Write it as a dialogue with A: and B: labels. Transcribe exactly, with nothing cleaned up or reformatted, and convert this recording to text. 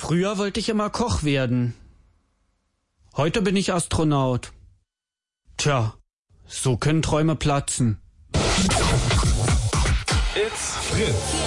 A: Früher wollte ich immer Koch werden. Heute bin ich Astronaut. Tja, so können Träume platzen.
B: It's Fritz.